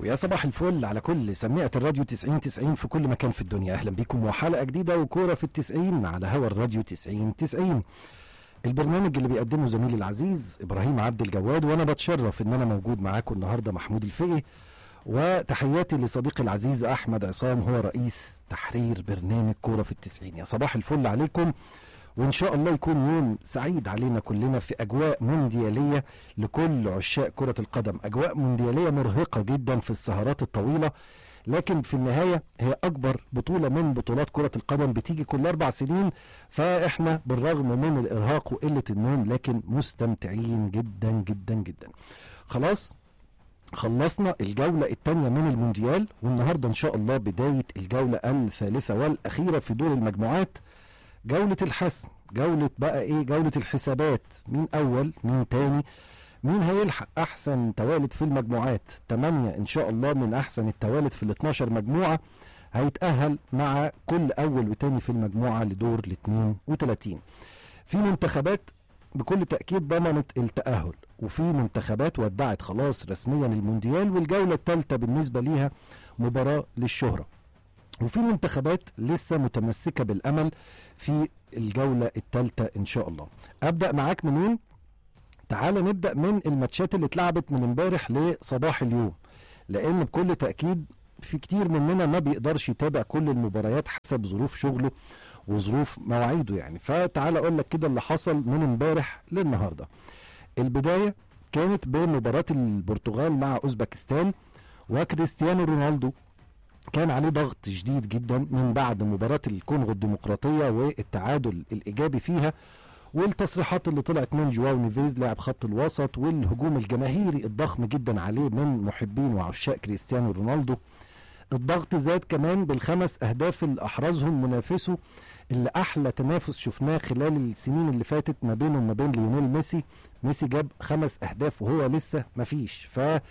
ويا صباح الفل على كل سميعة الراديو 90 في كل مكان في الدنيا. أهلا بكم وحلقة جديدة وكورة في 90 على هوا الراديو 90 البرنامج اللي بيقدمه زميلي العزيز إبراهيم عبد الجواد، وأنا بتشرف إن أنا موجود معاكم النهاردة محمود الفقي. وتحياتي لصديقي العزيز أحمد عصام، هو رئيس تحرير برنامج كورة في 90. يا صباح الفل عليكم، وإن شاء الله يكون يوم سعيد علينا كلنا في أجواء مونديالية لكل عشاق كرة القدم. أجواء مونديالية مرهقة جدا في السهرات الطويلة، لكن في النهاية هي أكبر بطولة من بطولات كرة القدم، بتيجي كل 4 سنين. فإحنا بالرغم من الإرهاق وقلة النوم لكن مستمتعين جدا جدا جدا. خلاص خلصنا الجولة الثانية من المونديال، والنهاردة إن شاء الله بداية الجولة الثالثة والأخيرة في دور المجموعات. جولة الحسم، جولة بقى ايه، جولة الحسابات، مين اول مين تاني، مين هيلحق احسن توالد في المجموعات. 8 ان شاء الله من احسن التوالد في ال 12 مجموعة هيتأهل مع كل اول وتاني في المجموعة لدور ال 32. في منتخبات بكل تأكيد ضمنت التأهل، وفي منتخبات ودعت خلاص رسميا المونديال والجولة الثالثة بالنسبة ليها مباراة للشهرة، وفي منتخبات لسه متمسكة بالأمل في الجولة الثالثة إن شاء الله. أبدأ معاك منين؟ تعال نبدأ من الماتشات اللي اتلعبت من امبارح لصباح اليوم، لأن بكل تأكيد في كتير مننا ما بيقدرش يتابع كل المباريات حسب ظروف شغله وظروف مواعيده يعني. فتعال أقول لك كده اللي حصل من امبارح للنهاردة. البداية كانت بمباراة البرتغال مع أوزبكستان، وكريستيانو رونالدو كان عليه ضغط شديد جدا من بعد مباراة الكونغو الديمقراطية والتعادل الإيجابي فيها، والتصريحات اللي طلعت من جواو نيفيز لاعب خط الوسط، والهجوم الجماهيري الضخم جدا عليه من محبين وعشاق كريستيانو رونالدو. الضغط زاد كمان بالخمس أهداف اللي أحرزهم منافسه، اللي أحلى تنافس شفناه خلال السنين اللي فاتت ما بينه وما بين ليونيل ميسي. ميسي جاب 5 أهداف وهو لسه مفيش.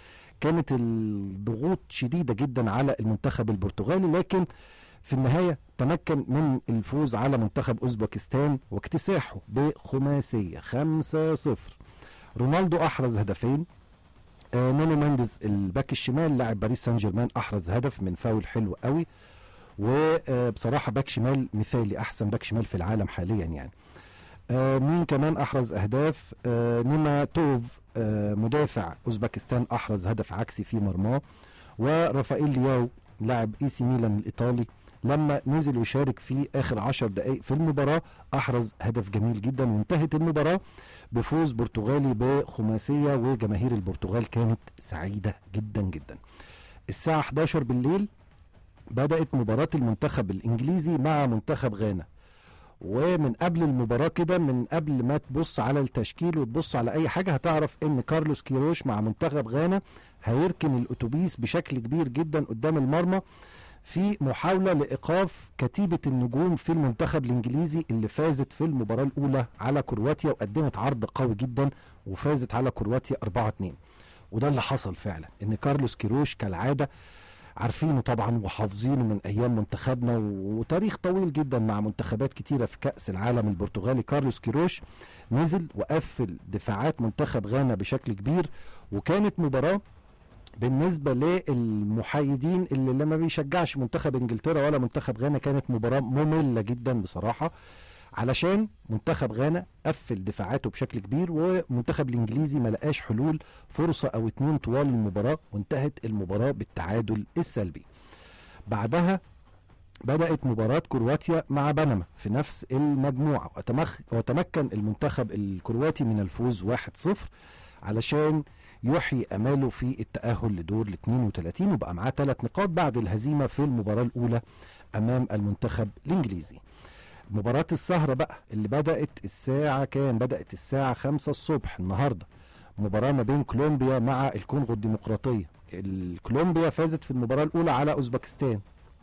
كانت الضغوط شديدة جدا على المنتخب البرتغالي، لكن في النهاية تمكن من الفوز على منتخب أوزبكستان واكتساحه بخماسية 5-0. رونالدو أحرز هدفين، نونو مانديز الباك الشمال لاعب باريس سان جيرمان أحرز هدف من فاول حلو قوي، وبصراحة باك شمال مثالي، أحسن باك شمال في العالم حاليا يعني. مين كمان أحرز أهداف؟ نيماتوف مدافع أوزبكستان أحرز هدف عكسي في مرماه، ورافائيل لياو لاعب اي سي ميلان الإيطالي لما نزل يشارك في آخر 10 دقائق في المباراة أحرز هدف جميل جدا، وانتهت المباراة بفوز برتغالي بخماسية، وجماهير البرتغال كانت سعيدة جدا جدا. الساعة 11 بالليل بدأت مباراة المنتخب الإنجليزي مع منتخب غانا، ومن قبل المباراة كده، من قبل ما تبص على التشكيل وتبص على أي حاجة، هتعرف إن كارلوس كيروش مع منتخب غانا هيركن الأتوبيس بشكل كبير جدا قدام المرمى في محاولة لإيقاف كتيبة النجوم في المنتخب الإنجليزي اللي فازت في المباراة الأولى على كرواتيا وقدمت عرض قوي جدا وفازت على كرواتيا 4-2. وده اللي حصل فعلا، إن كارلوس كيروش كالعادة عارفينه طبعا وحافظينه من ايام منتخبنا وتاريخ طويل جدا مع منتخبات كتيره في كأس العالم البرتغالي. كارلوس كيروش نزل وقفل دفاعات منتخب غانا بشكل كبير، وكانت مباراه بالنسبه للمحايدين اللي ما بيشجعش منتخب انجلترا ولا منتخب غانا كانت مباراه ممله جدا بصراحه، علشان منتخب غانا قفل دفاعاته بشكل كبير، ومنتخب الانجليزي ما لقاش حلول، فرصة او 2 طوال المباراة، وانتهت المباراة بالتعادل السلبي. بعدها بدأت مباراة كرواتيا مع بنما في نفس المجموعة، وتمكن المنتخب الكرواتي من الفوز 1-0 علشان يحيي اماله في التأهل لدور ال 32، وبقى معاه 3 نقاط بعد الهزيمة في المباراة الاولى امام المنتخب الانجليزي. مباراة السهرة بقى اللي بدأت الساعة كام؟ بدأت الساعة 5 الصبح النهاردة، مباراة ما بين كولومبيا مع الكونغو الديمقراطية. الكولومبيا فازت في المباراة الأولى على أوزبكستان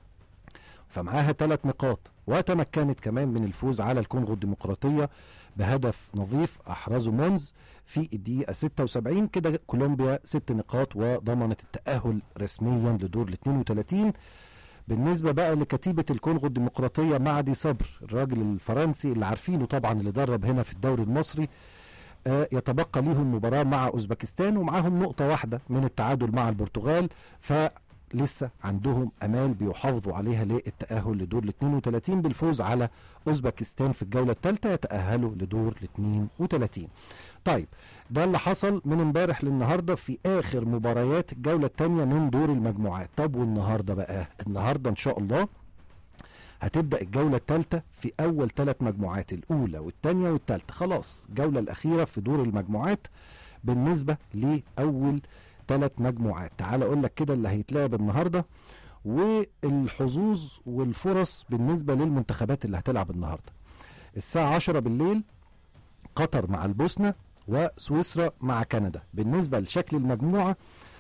فمعاها 3 نقاط، وتمكنت كمان من الفوز على الكونغو الديمقراطية بهدف نظيف أحرزه مونز في الدقيقة 76. كده كولومبيا 6 نقاط وضمنت التأهل رسميا لدور ال 32. بالنسبة بقى لكتيبة الكونغو الديمقراطية مع دي صبر، الراجل الفرنسي اللي عارفينه طبعا اللي درب هنا في الدوري المصري، يتبقى ليهم مباراة مع أوزبكستان ومعاهم نقطة واحدة من التعادل مع البرتغال، فلسه عندهم أمال بيحافظوا عليها للتأهل لدور ال 32 بالفوز على أوزبكستان في الجولة الثالثة يتأهلوا لدور ال 32. طيب ده اللي حصل من امبارح للنهارده في آخر مباريات الجولة الثانية من دور المجموعات. طب والنهارده بقى، النهارده إن شاء الله هتبدأ الجولة الثالثة في أول 3 مجموعات، الأولى والثانية والثالثة، خلاص الجولة الأخيرة في دور المجموعات بالنسبة لأول 3 مجموعات. تعال أقول لك كده اللي هيتلعب النهاردة والحظوظ والفرص بالنسبة للمنتخبات اللي هتلعب النهاردة. الساعة 10 بالليل قطر مع البوسنة وسويسرا مع كندا. بالنسبة لشكل المجموعة،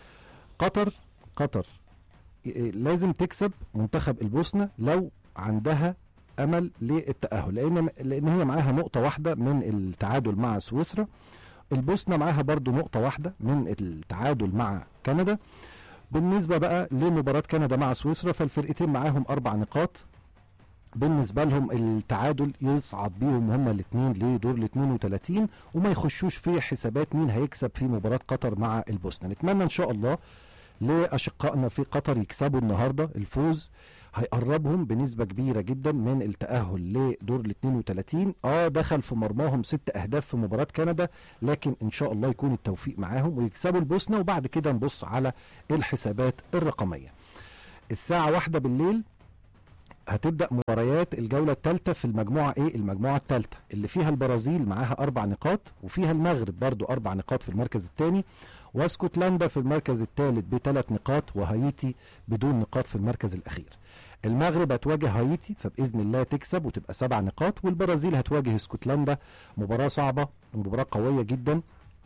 قطر لازم تكسب منتخب البوسنة لو عندها امل للتأهل، لان هي معاها نقطة واحدة من التعادل مع سويسرا. البوسنة معاها برضو نقطة واحدة من التعادل مع كندا. بالنسبة بقى لمباراة كندا مع سويسرا فالفرقتين معاهم 4 نقاط، بالنسبة لهم التعادل يصعد بيهم هما الاثنين لدور ال 32 وما يخشوش في حسابات مين هيكسب في مباراة قطر مع البوسنة. نتمنى ان شاء الله لأشقائنا في قطر يكسبوا النهاردة. الفوز هيقربهم بنسبة كبيرة جدا من التأهل لدور ال 32. دخل في مرماهم 6 أهداف في مباراة كندا، لكن إن شاء الله يكون التوفيق معاهم ويكسبوا البوسنة، وبعد كده نبص على الحسابات الرقمية. الساعة 1 بالليل هتبدأ مباريات الجولة الثالثة في المجموعة المجموعة الثالثة اللي فيها البرازيل معاها 4 نقاط، وفيها المغرب برضو 4 نقاط في المركز الثاني، واسكتلندا في المركز الثالث ب3 نقاط، وهايتي بدون نقاط في المركز الأخير. المغرب هتواجه هايتي فبإذن الله تكسب وتبقى 7 نقاط، والبرازيل هتواجه اسكتلندا، مباراة صعبة ومباراة قوية جدا.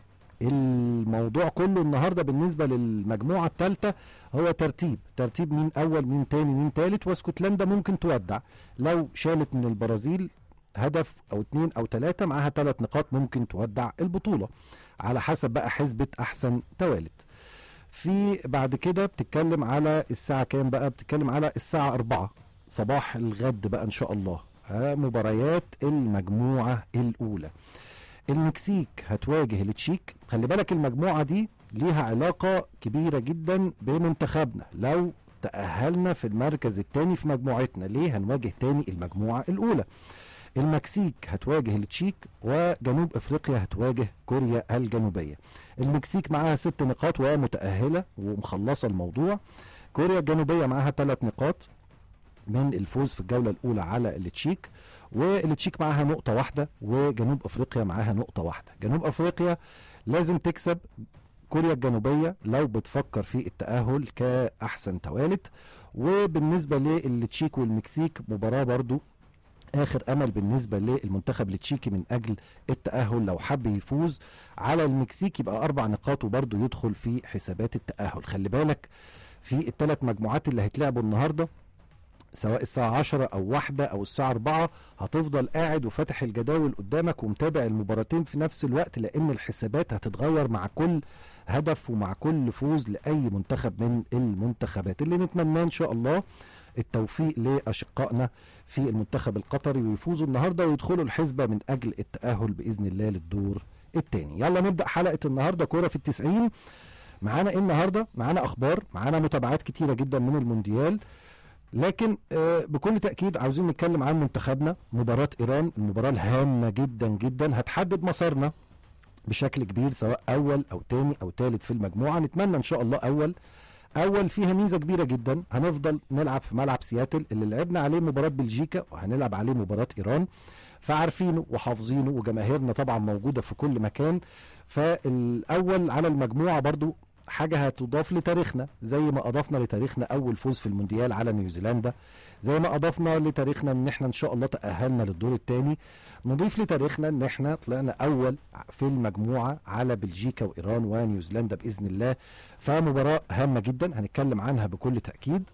الموضوع كله النهاردة بالنسبة للمجموعة الثالثة هو ترتيب مين أول مين تاني مين تالت، واسكتلندا ممكن تودع لو شالت من البرازيل هدف أو 2 أو 3 معاها 3 نقاط ممكن تودع البطولة على حسب بقى حسبة أحسن توالت. في بعد كده بتتكلم على الساعة كام بقى؟ بتتكلم على الساعة 4 صباح الغد بقى إن شاء الله مباريات المجموعة الأولى. المكسيك هتواجه التشيك. خلي بالك المجموعة دي ليها علاقة كبيرة جدا بمنتخبنا، لو تأهلنا في المركز الثاني في مجموعتنا ليه هنواجه تاني المجموعة الأولى. المكسيك هتواجه التشيك، وجنوب افريقيا هتواجه كوريا الجنوبية. المكسيك معاها 6 نقاط ومتأهلة ومخلصة الموضوع. كوريا الجنوبية معاها 3 نقاط من الفوز في الجولة الأولى على التشيك، والتشيك معاها نقطة واحدة، وجنوب افريقيا معاها نقطة واحدة. جنوب افريقيا لازم تكسب كوريا الجنوبية لو بتفكر في التأهل كأحسن توالت. وبالنسبة للتشيك والمكسيك مباراة برضو آخر أمل بالنسبة للمنتخب التشيكي من أجل التأهل، لو حب يفوز على المكسيك يبقى 4 نقاط وبرضو يدخل في حسابات التأهل. خلي بالك في ال3 مجموعات اللي هيتلعبوا النهاردة سواء الساعة 10 أو 1 أو الساعة 4 هتفضل قاعد وفاتح الجداول قدامك ومتابع المباراتين في نفس الوقت، لأن الحسابات هتتغير مع كل هدف ومع كل فوز لأي منتخب من المنتخبات. اللي نتمناه إن شاء الله التوفيق لأشقائنا في المنتخب القطري ويفوزوا النهاردة ويدخلوا الحسبة من أجل التأهل بإذن الله للدور الثاني. يلا نبدأ حلقة النهاردة كورة في ال90. معانا إيه النهاردة؟ معانا أخبار، معانا متابعات كتيرة جدا من المونديال، لكن بكل تأكيد عاوزين نتكلم عن منتخبنا. مباراة إيران المباراة الهامة جدا جدا هتحدد مسارنا بشكل كبير سواء أول أو تاني أو تالت في المجموعة. نتمنى إن شاء الله أول فيها ميزة كبيرة جدا، هنفضل نلعب في ملعب سياتل اللي لعبنا عليه مباراة بلجيكا وهنلعب عليه مباراة إيران، فعارفينه وحافظينه وجماهيرنا طبعا موجودة في كل مكان. فالأول على المجموعة برضو حاجة هتضاف لتاريخنا، زي ما أضفنا لتاريخنا أول فوز في المونديال على نيوزيلندا، زي ما أضفنا لتاريخنا إن احنا إن شاء الله تأهلنا للدور الثاني، نضيف لتاريخنا إن احنا طلعنا أول في المجموعة على بلجيكا وإيران ونيوزيلندا بإذن الله. فمباراة هامة جدا هنتكلم عنها بكل تأكيد.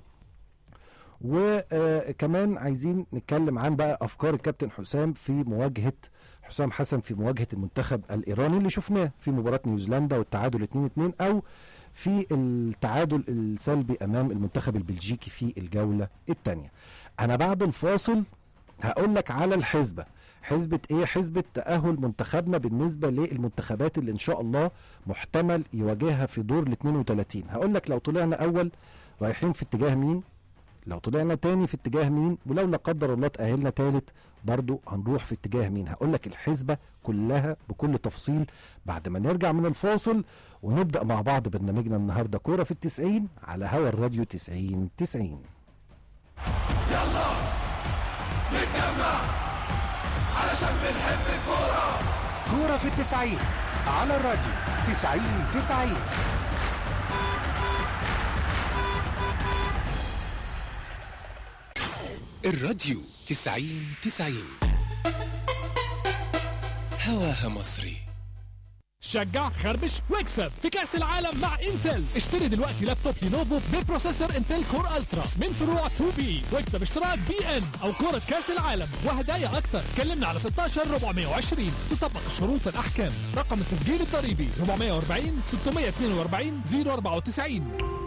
وكمان عايزين نتكلم عن بقى أفكار الكابتن حسام حسن في مواجهة المنتخب الإيراني اللي شفناه في مباراة نيوزيلندا والتعادل 2-2، أو في التعادل السلبي أمام المنتخب البلجيكي في الجولة الثانية. أنا بعد الفاصل هقول لك على الحسبة حسبة ايه؟ حسبة تأهل منتخبنا بالنسبة للمنتخبات اللي ان شاء الله محتمل يواجهها في دور ال 32. هقول لك لو طلعنا اول رايحين في اتجاه مين، لو طلعنا تاني في اتجاه مين، ولو لا قدر الله تأهلنا تالت برضو هنروح في اتجاه مين. هقول لك الحسبة كلها بكل تفصيل بعد ما نرجع من الفاصل، ونبدأ مع بعض برنامجنا النهاردة كورة في 90 على هوا الراديو 90. يلا نتجمع علشان بنحب الكورة. كورة في 90 على الراديو 90. الراديو 90 هواها مصري. شجع، خربش، واكسب في كأس العالم مع انتل. اشتري دلوقتي لابتوب لينوفو ببروسيسور انتل كور الترا من فروع 2B، واكسب اشتراك BN او كرة كأس العالم وهدايا اكتر. كلمنا على 16420. تطبق الشروط الاحكام. رقم التسجيل الضريبي 440 642 094.